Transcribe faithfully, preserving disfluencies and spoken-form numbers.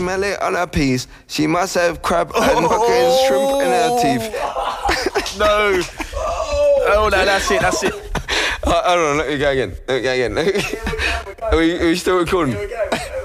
smell it on her piece. She must have crab and fucking shrimp in her teeth. No. Oh, no, that's it, that's it. Uh, hold on, let me go again. Let me go again. Are we, are we still recording?